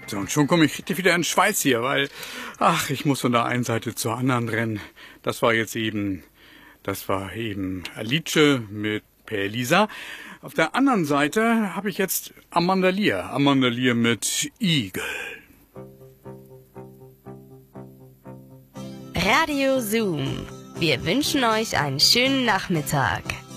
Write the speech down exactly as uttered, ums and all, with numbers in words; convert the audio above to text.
So, und schon komme ich richtig wieder in die Schweiz hier, weil, ach, ich muss von der einen Seite zur anderen rennen. Das war jetzt eben, das war eben Alice mit Per Elisa. Auf der anderen Seite habe ich jetzt Amanda Lear. Amanda Lear mit Igel. Radio Zoom. Wir wünschen euch einen schönen Nachmittag.